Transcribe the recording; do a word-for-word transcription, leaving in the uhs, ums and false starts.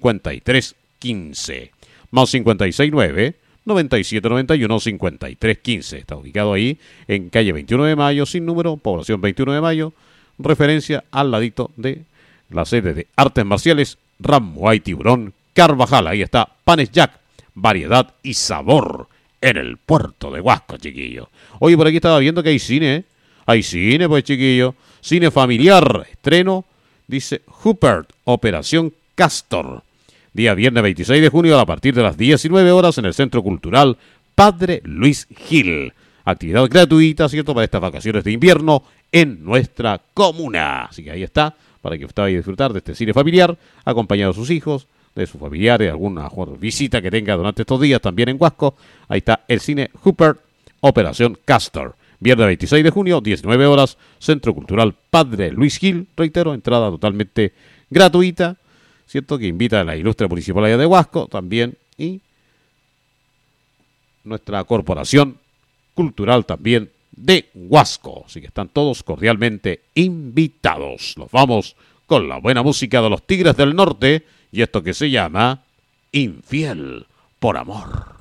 cincuenta y tres quince. Más cincuenta y seis nueve, noventa y siete noventa y uno, cincuenta y tres quince. Está ubicado ahí en calle veintiuno de mayo, sin número, población veintiuno de mayo, referencia al ladito de la sede de artes marciales Ramuay Tiburón Carvajal. Ahí está Panes Jack, variedad y sabor en el puerto de Huasco, chiquillo. Oye, por aquí estaba viendo que hay cine, ¿eh? Hay cine, pues, chiquillo. Cine familiar, estreno, dice Huppert, Operación Castor. Día viernes veintiséis de junio a partir de las diecinueve horas en el Centro Cultural Padre Luis Gil. Actividad gratuita, ¿cierto?, para estas vacaciones de invierno en nuestra comuna. Así que ahí está, para que usted vaya a disfrutar de este cine familiar, acompañado de sus hijos, de sus familiares, alguna visita que tenga durante estos días también en Huasco. Ahí está el cine Huppert, Operación Castor. Viernes veintiséis de junio, diecinueve horas, Centro Cultural Padre Luis Gil. Reitero, entrada totalmente gratuita, ¿cierto?, que invita a la ilustre municipalidad de Huasco también y nuestra corporación cultural también de Huasco. Así que están todos cordialmente invitados. Los vamos con la buena música de los Tigres del Norte y esto que se llama Infiel por Amor.